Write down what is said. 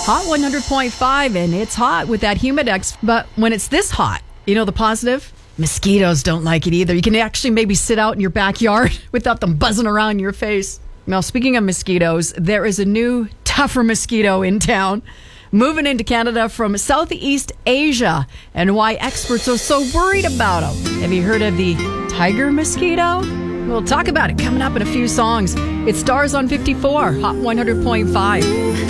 Hot 100.5, and it's hot with that Humidex. But when it's this hot, you know the positive? Mosquitoes don't like it either. You can actually maybe sit out in your backyard without them buzzing around your face. Now, speaking of mosquitoes, there is a new, tougher mosquito in town, moving into Canada from Southeast Asia, and why experts are so worried about them. Have you heard of the tiger mosquito? We'll talk about it coming up in a few songs. It stars on 54, Hot 100.5.